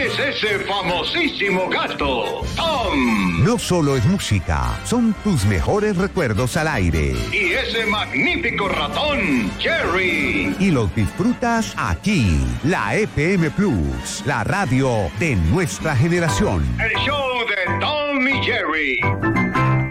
es ese famosísimo gato, Tom. No solo es música, son tus mejores recuerdos al aire. Y ese magnífico ratón, Jerry. Y los disfrutas aquí, la FM Plus, la radio de nuestra generación. El show de Tom y Jerry.